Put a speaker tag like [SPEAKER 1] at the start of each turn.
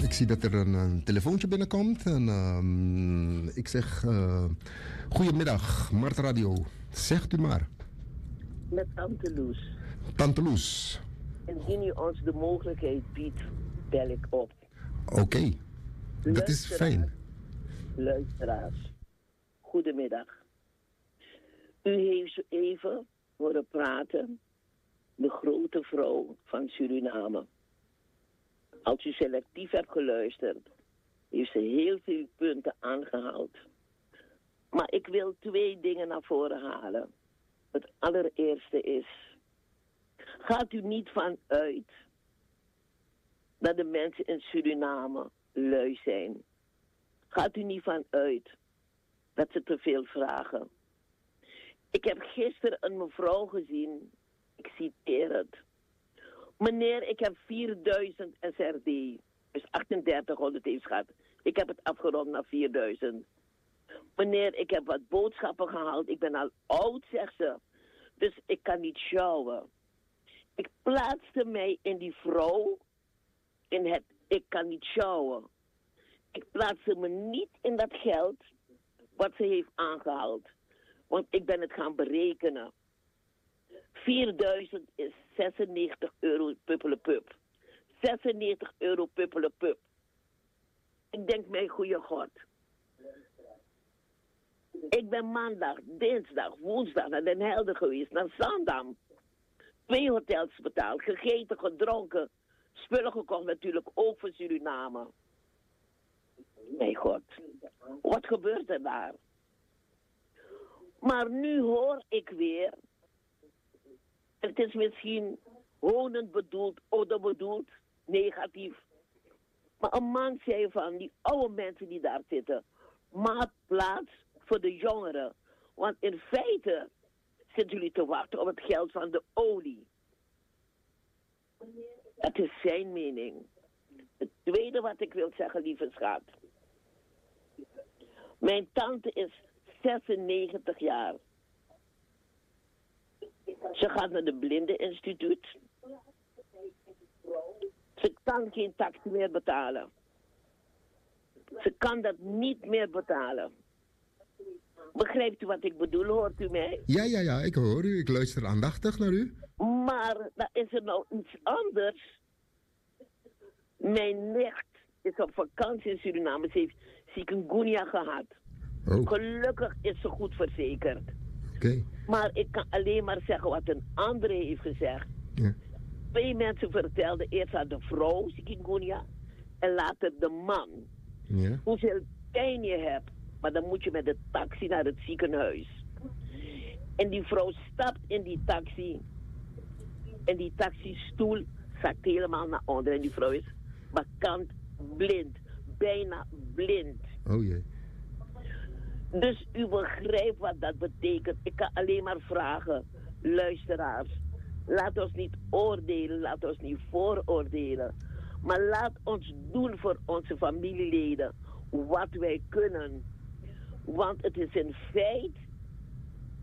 [SPEAKER 1] Ik zie dat er een telefoontje binnenkomt. En ik zeg, goedemiddag, Mart Radio. Zegt u maar.
[SPEAKER 2] Met Tante Loes.
[SPEAKER 1] Tante Loes.
[SPEAKER 2] Indien u ons de mogelijkheid biedt, bel ik op.
[SPEAKER 1] Oké, dat is fijn.
[SPEAKER 2] Luisteraars, goedemiddag. U heeft zo even horen praten, de grote vrouw van Suriname. Als u selectief hebt geluisterd, heeft ze heel veel punten aangehaald. Maar ik wil 2 dingen naar voren halen. Het allereerste is, gaat u niet vanuit dat de mensen in Suriname lui zijn. Gaat u niet vanuit dat ze te veel vragen. Ik heb gisteren een mevrouw gezien, ik citeer het. Meneer, ik heb 4000 SRD, dus 3800 heeft gehad. Ik heb het afgerond naar 4000. Meneer, ik heb wat boodschappen gehaald, ik ben al oud, zegt ze. Dus ik kan niet sjouwen. Ik plaatste mij in die vrouw, in het ik kan niet sjouwen. Ik plaatste me niet in dat geld wat ze heeft aangehaald. Want ik ben het gaan berekenen. 4000 is 96 euro puppelepup. 96 euro puppelepup. Ik denk, mijn goede God. Ik ben maandag, dinsdag, woensdag naar Den Helder geweest, naar Zandam. 2 hotels betaald, gegeten, gedronken. Spullen gekocht natuurlijk ook voor Suriname. Mijn God, wat gebeurt er daar? Maar nu hoor ik weer, het is misschien honend bedoeld, onderbedoeld, negatief. Maar een man zei van die oude mensen die daar zitten, maak plaats voor de jongeren. Want in feite zitten jullie te wachten op het geld van de olie. Dat is zijn mening. Het tweede wat ik wil zeggen, lieve schat. Mijn tante is 96 jaar. Ze gaat naar de blindeninstituut. Ze kan geen taxi meer betalen. Ze kan dat niet meer betalen. Begrijpt u wat ik bedoel? Hoort u mij?
[SPEAKER 1] Ja, ik hoor u. Ik luister aandachtig naar u.
[SPEAKER 2] Maar dan is er nou iets anders. Mijn nicht is op vakantie in Suriname. Ze heeft chikungunya gehad.
[SPEAKER 1] Oh.
[SPEAKER 2] Gelukkig is ze goed verzekerd.
[SPEAKER 1] Okay.
[SPEAKER 2] Maar ik kan alleen maar zeggen wat een andere heeft gezegd.
[SPEAKER 1] Ja.
[SPEAKER 2] 2 mensen vertelden. Eerst had de vrouw chikungunya en later de man.
[SPEAKER 1] Ja.
[SPEAKER 2] Hoeveel pijn je hebt. Maar dan moet je met de taxi naar het ziekenhuis. En die vrouw stapt in die taxi. En die taxistoel zakt helemaal naar onder. En die vrouw is bekend blind. Bijna blind.
[SPEAKER 1] Oh jee.
[SPEAKER 2] Dus u begrijpt wat dat betekent. Ik kan alleen maar vragen, luisteraars. Laat ons niet oordelen, laat ons niet vooroordelen. Maar laat ons doen voor onze familieleden wat wij kunnen. Want het is een feit